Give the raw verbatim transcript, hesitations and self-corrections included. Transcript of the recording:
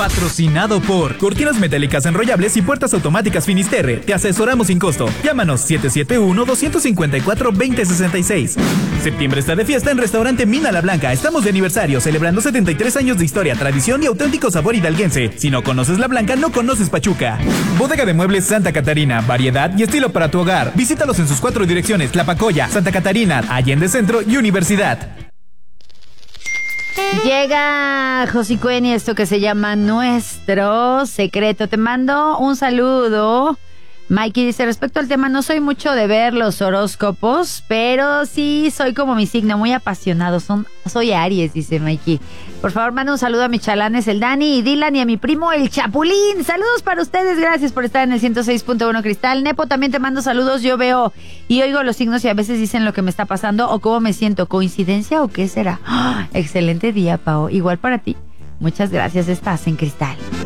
Patrocinado por Cortinas Metálicas Enrollables y Puertas Automáticas Finisterre. Te asesoramos sin costo. Llámanos siete siete uno, dos cinco cuatro, dos cero seis seis. Septiembre está de fiesta en Restaurante Mina La Blanca. Estamos de aniversario, celebrando setenta y tres años de historia, tradición y auténtico sabor hidalguense. Si no conoces La Blanca, no conoces Pachuca. Bodega de Muebles Santa Catarina. Variedad y estilo para tu hogar. Visítalos en sus cuatro direcciones: Tlapacoya, Santa Catarina, Allende Centro y Universidad. Llega Josicuen y esto que se llama Nuestro Secreto. Te mando un saludo. Mikey dice, respecto al tema, no soy mucho de ver los horóscopos, pero sí soy como mi signo, muy apasionado. Son, soy Aries, dice Mikey. Por favor, manda un saludo a mis chalanes, el Dani y Dylan, y a mi primo, el Chapulín. Saludos para ustedes, gracias por estar en el ciento seis punto uno Cristal. Nepo, también te mando saludos. Yo veo y oigo los signos y a veces dicen lo que me está pasando o cómo me siento. ¿Coincidencia o qué será? ¡Oh! Excelente día, Pao. Igual para ti. Muchas gracias, estás en Cristal.